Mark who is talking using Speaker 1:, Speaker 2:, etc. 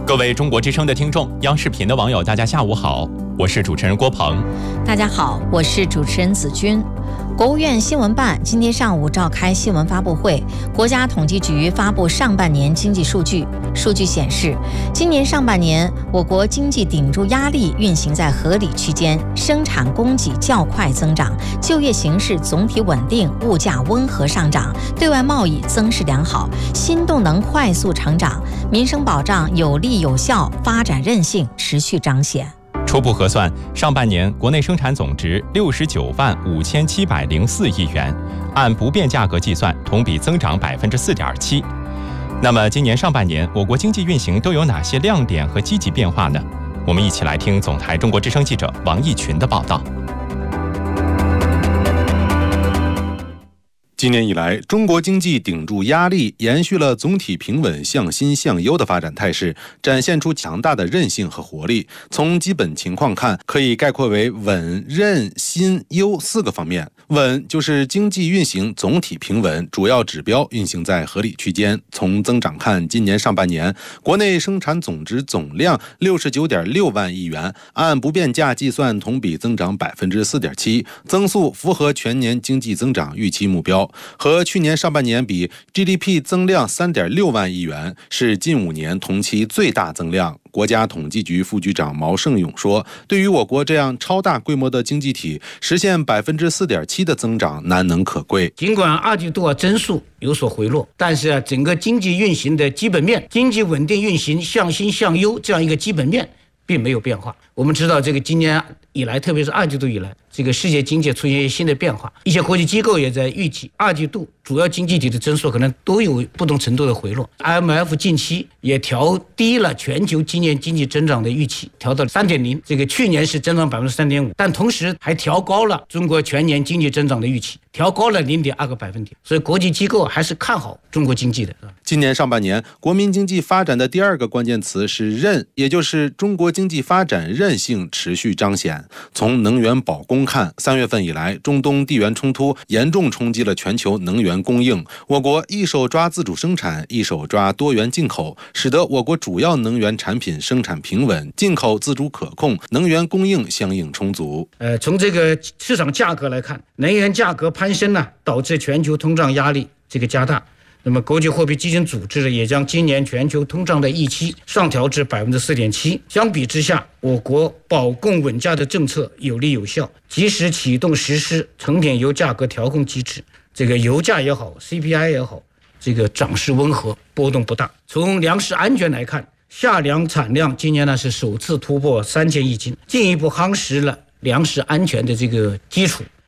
Speaker 1: 各位中国之声的听众，央视频的网友，大家下午好，我是主持人郭鹏。
Speaker 2: 大家好，我是主持人子君。国务院新闻办今天上午召开新闻发布会，国家统计局发布上半年经济数据。数据显示，今年上半年我国经济顶住压力运行在合理区间，生产供给较快增长，就业形势总体稳定，物价温和上涨，对外贸易增势良好，新动能快速成长，民生保障有力有效，发展韧性持续彰显。
Speaker 1: 初步核算，上半年国内生产总值695704亿元，按不变价格计算，同比增长4.7%。那么今年上半年我国经济运行都有哪些亮点和积极变化呢？我们一起来听总台中国之声记者王义群的报道。
Speaker 3: 今年以来，中国经济顶住压力，延续了总体平稳向新向优的发展态势，展现出强大的韧性和活力。从基本情况看，可以概括为稳、韧、新、优4个方面。稳就是经济运行总体平稳，主要指标运行在合理区间。从增长看，今年上半年国内生产总值总量69.6万亿元，按不变价计算，同比增长4.7%，增速符合全年经济增长预期目标。和去年上半年比， GDP 增量3.6万亿元，是近5年同期最大增量。国家统计局副局长毛盛勇说，对于我国这样超大规模的经济体，实现4.7%的增长难能可贵。
Speaker 4: 尽管二季度增速有所回落，但是整个经济运行的基本面，经济稳定运行向新向优这样一个基本面并没有变化。我们知道这个今年以来，特别是二季度以来，这个世界经济出现一些新的变化，一些国际机构也在预计二季度主要经济体的增速可能都有不同程度的回落。 IMF 近期也调低了全球今年经济增长的预期，调到 3.0%， 这个去年是增长 3.5%， 但同时还调高了中国全年经济增长的预期，调高了 0.2个百分点，所以国际机构还是看好中国经济的。
Speaker 3: 今年上半年国民经济发展的第二个关键词是韧，也就是中国经济发展韧性持续彰显。从能源保供看，3月份以来，中东地缘冲突严重冲击了全球能源供应，我国一手抓自主生产，一手抓多元进口，使得我国主要能源产品生产平稳，进口自主可控，能源供应相应充足。
Speaker 4: 从这个市场价格来看，能源价格攀升呢，导致全球通胀压力这个加大。那么国际货币基金组织也将今年全球通胀的预期上调至 4.7%。 相比之下，我国保供稳价的政策有力有效，及时启动实施成品油价格调控机制，这个油价也好 CPI 也好，这个涨势温和，波动不大。从粮食安全来看，夏粮产量今年呢是首次突破3000亿斤，进一步夯实了粮食安全的这个基础。